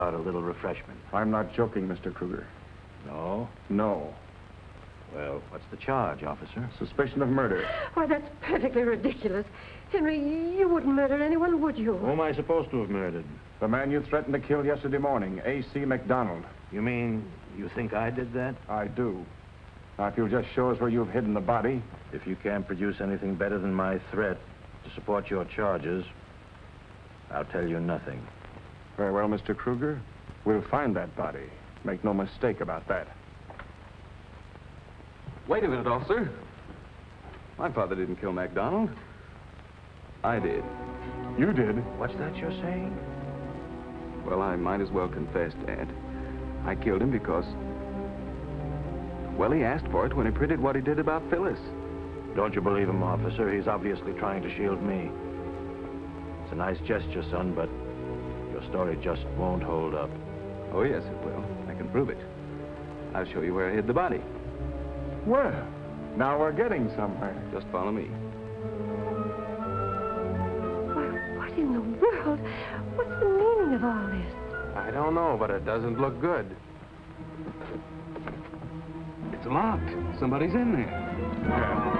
Out a little refreshment. I'm not joking, Mr. Kruger. No? No. Well, what's the charge, officer? Suspicion of murder. Why, that's perfectly ridiculous. Henry, you wouldn't murder anyone, would you? Who am I supposed to have murdered? The man you threatened to kill yesterday morning, A.C. McDonald. You mean you think I did that? I do. Now, if you'll just show us where you've hidden the body. If you can't produce anything better than my threat to support your charges, I'll tell you nothing. Very well, Mr. Kruger. We'll find that body. Make no mistake about that. Wait a minute, officer. My father didn't kill MacDonald. I did. You did? What's that you're saying? Well, I might as well confess, Dad. I killed him because... well, he asked for it when he printed what he did about Phyllis. Don't you believe him, officer? He's obviously trying to shield me. It's a nice gesture, son, but your story just won't hold up. Oh, yes, it will. I can prove it. I'll show you where I hid the body. Well, now we're getting somewhere. Just follow me. Why, what in the world? What's the meaning of all this? I don't know, but it doesn't look good. It's locked. Somebody's in there. Yeah.